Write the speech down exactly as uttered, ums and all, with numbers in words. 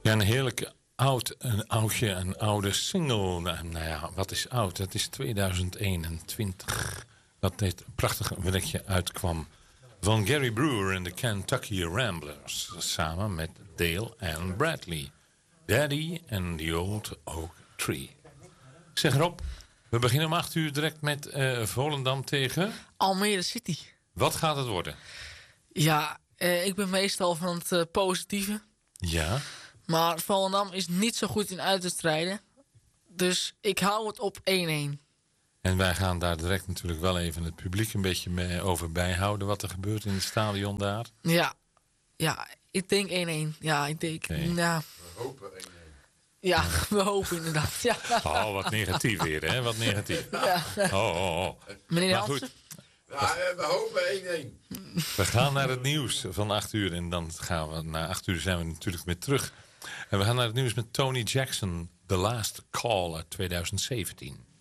Ja, een heerlijke oud, een oudje, een oude single. Nou, nou ja, wat is oud? Het is tweeduizend eenentwintig. Dat dit prachtige werkje uitkwam van Gary Brewer en de Kentucky Ramblers. Samen met Dale Ann Bradley. Daddy and the Old Oak Tree. Zeg Rob, we beginnen om acht uur direct met uh, Volendam tegen... Almere City. Wat gaat het worden? Ja, eh, ik ben meestal van het uh, positieve. Ja. Maar Volendam is niet zo goed in uitwedstrijden. Dus ik hou het op één-één. En wij gaan daar direct natuurlijk wel even het publiek een beetje mee over bijhouden. Wat er gebeurt in het stadion daar. Ja, ja ik denk één-één. Ja, ik denk... Okay. Nou, We hopen één-één. ja, we hopen inderdaad. Ja. Oh, wat negatief weer, hè? Wat negatief. Ja. Oh, oh, oh. Meneer Maar Jansen? goed, Ja, we hopen één-één. we gaan naar het nieuws van acht uur. En dan gaan we, na acht uur zijn we natuurlijk weer terug. En we gaan naar het nieuws met Tony Jackson. The Last Call uit tweeduizend zeventien.